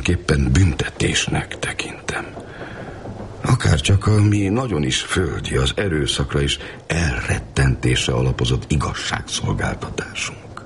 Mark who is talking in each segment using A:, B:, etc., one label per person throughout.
A: tulajdonképpen büntetésnek tekintem. Akárcsak a mi nagyon is földi, az erőszakra és elrettentésre alapozott igazságszolgáltatásunk.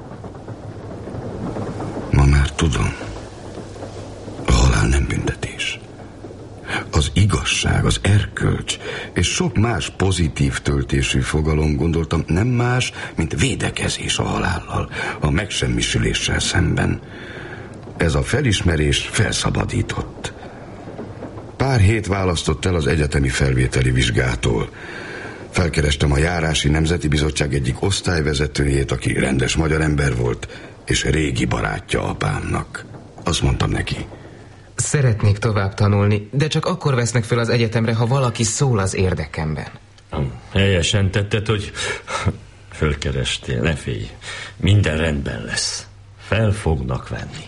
A: Ma már tudom, a halál nem büntetés. Az igazság, az erkölcs és sok más pozitív töltésű fogalom, gondoltam, nem más, mint védekezés a halállal, a megsemmisüléssel szemben. Ez a felismerés felszabadított. Pár hét választott el az egyetemi felvételi vizsgától. Felkerestem a Járási Nemzeti Bizottság egyik osztályvezetőjét, aki rendes magyar ember volt, és régi barátja apámnak. Azt mondtam neki:
B: szeretnék tovább tanulni, de csak akkor vesznek fel az egyetemre, ha valaki szól az érdekemben.
C: Helyesen tetted, hogy fölkerestél, ne félj. Minden rendben lesz. Fel fognak venni.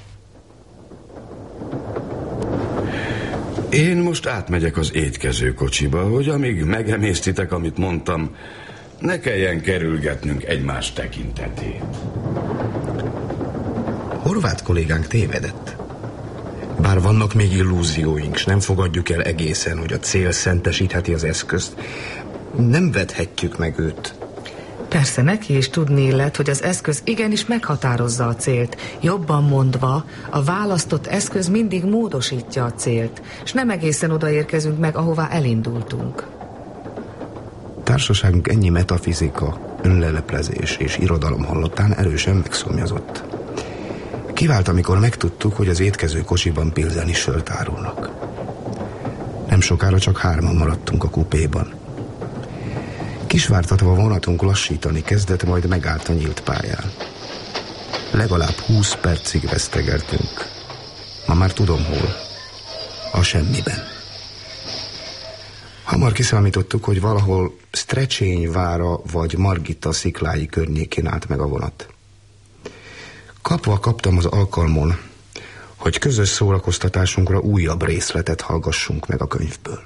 A: Én most átmegyek az étkezőkocsiba, hogy amíg megemésztitek, amit mondtam, ne kelljen kerülgetnünk egymás tekintetét.
D: Horváth kollégánk tévedett. Bár vannak még illúzióink, s nem fogadjuk el egészen, hogy a cél szentesítheti az eszközt, nem vethetjük meg őt.
E: Persze neki is tudni illet, hogy az eszköz igenis meghatározza a célt. Jobban mondva, a választott eszköz mindig módosítja a célt, és nem egészen odaérkezünk meg, ahová elindultunk.
D: Társaságunk ennyi metafizika, önleleplezés és irodalom hallottán erősen megszomjazott. Kivált, amikor megtudtuk, hogy az étkező kocsiban pilzeni sört árulnak. Nem sokára csak 3-an maradtunk a kupéban. Kisvártatva vonatunk lassítani kezdett, majd megállt a nyílt pályán. Legalább 20 percig vesztegeltünk. Ma már tudom hol. A semmiben. Hamar kiszámítottuk, hogy valahol Sztrecsényvára vagy Margita sziklái környékén állt meg a vonat. Kapva kaptam az alkalmon, hogy közös szórakoztatásunkra újabb részletet hallgassunk meg a könyvből.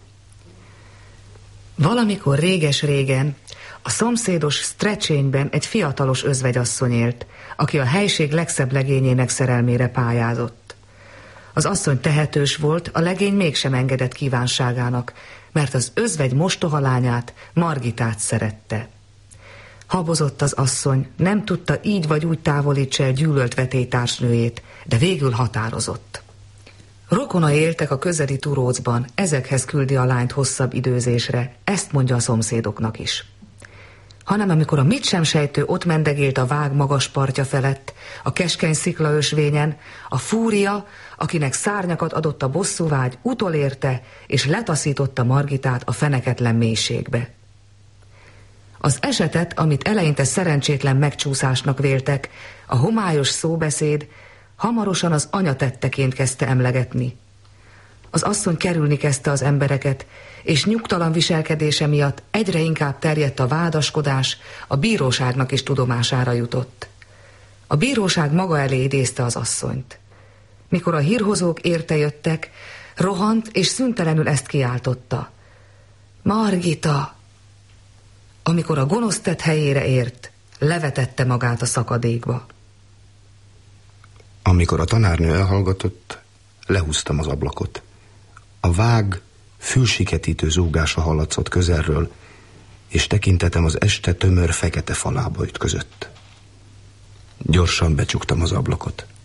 E: Valamikor réges-régen a szomszédos Sztrecsényben egy fiatalos özvegyasszony élt, aki a helység legszebb legényének szerelmére pályázott. Az asszony tehetős volt, a legény mégsem engedett kívánságának, mert az özvegy mostoha lányát, Margitát szerette. Habozott az asszony, nem tudta így vagy úgy távolítsa el gyűlölt vetélytársnőjét, de végül határozott. Rokonai éltek a közeli Turócban, ezekhez küldi a lányt hosszabb időzésre, ezt mondja a szomszédoknak is. Hanem amikor a mit sem sejtő ott mendegélt a vág magas partja felett, a keskeny sziklaösvényen, a fúria, akinek szárnyakat adott a bosszúvágy, utolérte és letaszította Margitát a feneketlen mélységbe. Az esetet, amit eleinte szerencsétlen megcsúszásnak véltek, a homályos szóbeszéd hamarosan az anya tetteként kezdte emlegetni. Az asszony kerülni kezdte az embereket, és nyugtalan viselkedése miatt egyre inkább terjedt a vádaskodás, a bíróságnak is tudomására jutott. A bíróság maga elé idézte az asszonyt. Mikor a hírhozók érte jöttek, rohant és szüntelenül ezt kiáltotta: Margita! Amikor a gonosz tett helyére ért, levetette magát a szakadékba.
D: Amikor a tanárnő elhallgatott, lehúztam az ablakot. A vág fülsiketítő zúgása hallatszott közelről, és tekintetem az este tömör fekete falába ütközött. Gyorsan becsuktam az ablakot.